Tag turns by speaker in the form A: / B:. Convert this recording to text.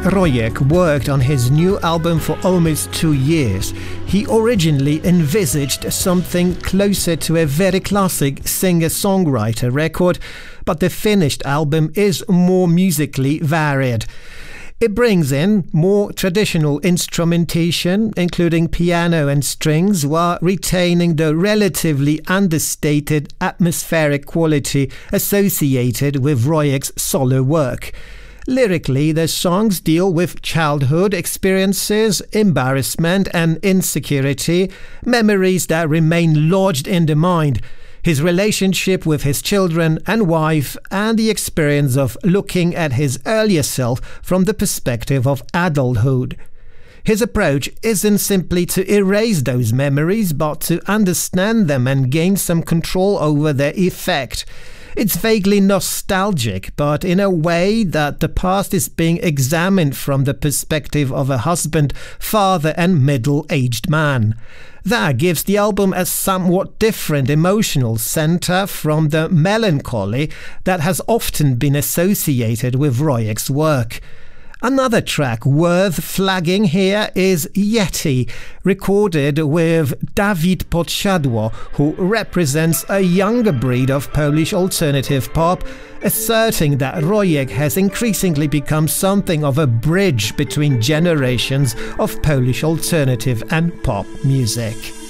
A: Rojek worked on his new album for almost 2 years. He originally envisaged something closer to a very classic singer-songwriter record, but the finished album is more musically varied. It brings in more traditional instrumentation, including piano and strings, while retaining the relatively understated atmospheric quality associated with Rojek's solo work. Lyrically, the songs deal with childhood experiences, embarrassment and insecurity, memories that remain lodged in the mind, his relationship with his children and wife, and the experience of looking at his earlier self from the perspective of adulthood. His approach isn't simply to erase those memories, but to understand them and gain some control over their effect. It's vaguely nostalgic, but in a way that the past is being examined from the perspective of a husband, father and middle-aged man. That gives the album a somewhat different emotional center from the melancholy that has often been associated with Rojek's work. Another track worth flagging here is Yeti, recorded with Dawid Podsiadło, who represents a younger breed of Polish alternative pop, asserting that Rojek has increasingly become something of a bridge between generations of Polish alternative and pop music.